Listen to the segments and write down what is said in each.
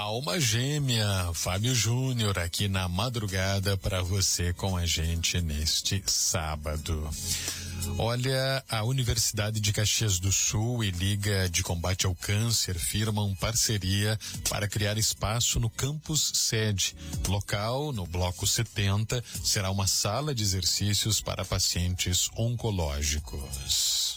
Alma Gêmea, Fábio Júnior aqui na madrugada para você com a gente neste sábado. Olha, a Universidade de Caxias do Sul e Liga de Combate ao Câncer firmam parceria para criar espaço no campus sede. Local, no bloco 70, será uma sala de exercícios para pacientes oncológicos.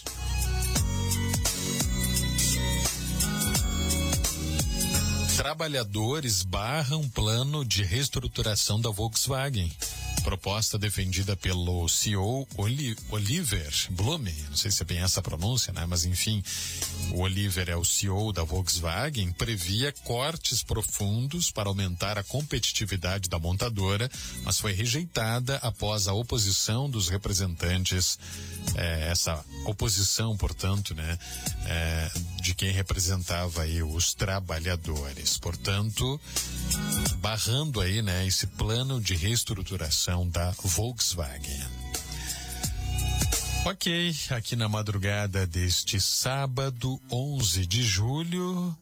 Trabalhadores barram plano de reestruturação da Volkswagen. Proposta defendida pelo CEO Oliver Blume, não sei se é bem essa a pronúncia, né? Mas enfim, o Oliver é o CEO da Volkswagen, previa cortes profundos para aumentar a competitividade da montadora, mas foi rejeitada após a oposição dos representantes, essa oposição, portanto, né? De quem representava aí os trabalhadores. Portanto, barrando aí, né? Esse plano de reestruturação da Volkswagen. Ok, aqui na madrugada deste sábado, 11 de julho,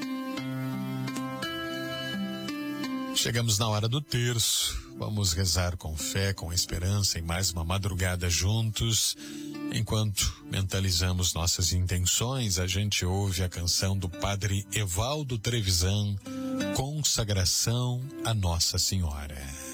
chegamos na hora do terço. Vamos rezar com fé, com esperança em mais uma madrugada juntos. Enquanto mentalizamos nossas intenções, a gente ouve a canção do Padre Evaldo Trevisan, Consagração a Nossa Senhora.